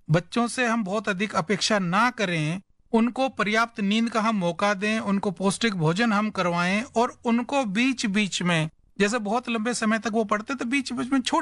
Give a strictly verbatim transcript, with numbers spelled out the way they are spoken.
बच्चों से हम बहुत अधिक अपेक्षा ना करें, उनको पर्याप्त नींद का हम मौका दें, उनको पौष्टिक भोजन हम करवाएं और उनको बीच-बीच में, जैसे बहुत लंबे समय तक वो पढ़ते तो बीच-बीच में छोटे